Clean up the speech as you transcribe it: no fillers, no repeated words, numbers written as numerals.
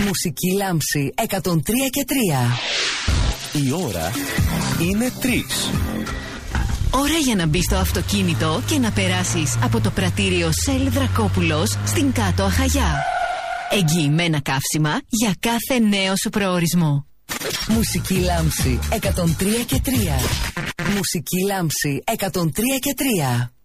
Μουσική λάμψη 103 και 3. Η ώρα είναι 3. Ώρα για να μπεις στο αυτοκίνητο και να περάσεις από το πρατήριο Shell Δρακόπουλος στην Κάτω Αχαγιά. Εγγυημένα καύσιμα για κάθε νέο σου προορισμό. Μουσική λάμψη 103 και 3. Μουσική λάμψη 103 και 3.